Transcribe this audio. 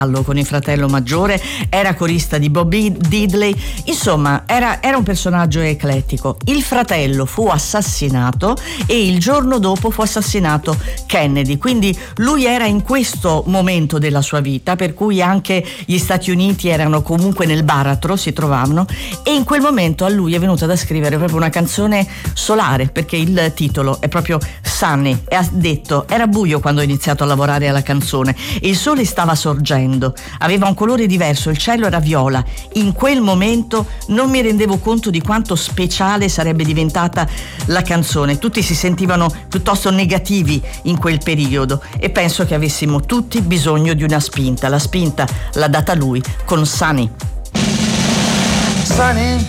con il fratello maggiore, era corista di Bob Diddley, insomma era un personaggio eclettico. Il fratello fu assassinato e il giorno dopo fu assassinato Kennedy, quindi lui era in questo momento della sua vita, per cui anche gli Stati Uniti erano comunque nel baratro, si trovavano, e in quel momento a lui è venuta da scrivere proprio una canzone solare, perché il titolo è proprio Sunny, e ha detto: era buio quando ho iniziato a lavorare alla canzone e il sole stava sorgendo, aveva un colore diverso, il cielo era viola. In quel momento non mi rendevo conto di quanto speciale sarebbe diventata la canzone. Tutti si sentivano piuttosto negativi in quel periodo e penso che avessimo tutti bisogno di una spinta. La spinta l'ha data lui con Sunny. Sunny,